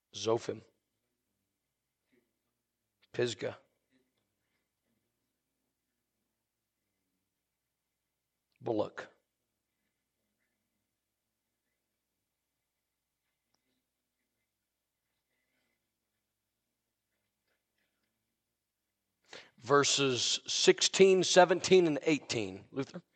Zophim, Pisgah, Bullock, verses 16, 17, and 18. Luther?